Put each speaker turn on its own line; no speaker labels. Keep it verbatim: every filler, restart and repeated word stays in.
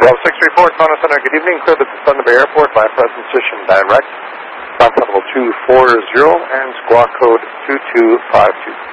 Golf six three four, Toronto Center, good evening. Cleared at the Thunder Bay Airport by presentation direct. Ground level two four zero and squawk code two two five two.